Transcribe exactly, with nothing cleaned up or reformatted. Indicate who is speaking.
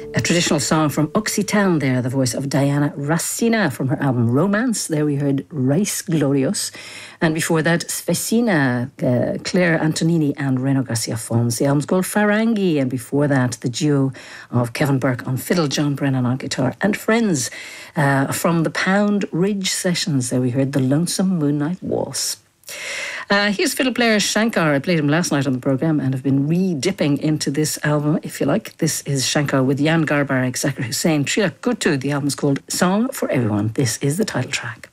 Speaker 1: A traditional song from Occitan there, the voice of Diana Rossina from her album Romance. There we heard Rice Glorious. And before that, Svecina, uh, Claire Antonini and Reno Garcia Fons. The album's called Farangi. And before that, the duo of Kevin Burke on fiddle, John Brennan on guitar, and Friends uh, from the Pound Ridge Sessions. There we heard The Lonesome Moonlight Waltz. Uh, here's fiddle player Shankar. I played him last night on the programme and have been re-dipping into this album, if you like. This is Shankar with Jan Garbarek, Zakir Hussain, Trilak Guttu. The album's called Song for Everyone. This is the title track.